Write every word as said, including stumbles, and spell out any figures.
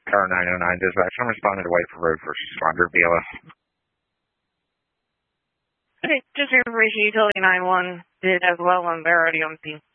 Car nine oh nine dispatch. I'm responding to White for Road for Stronger B L S. Okay, just information utility nine one did as well on their already on scene.